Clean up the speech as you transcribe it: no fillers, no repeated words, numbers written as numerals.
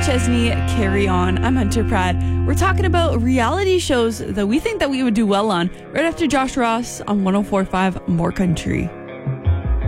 Chesney, Carry On. I'm Hunter Pratt. We're talking about reality shows that we think that we would do well on right after Josh Ross on 104.5 More Country.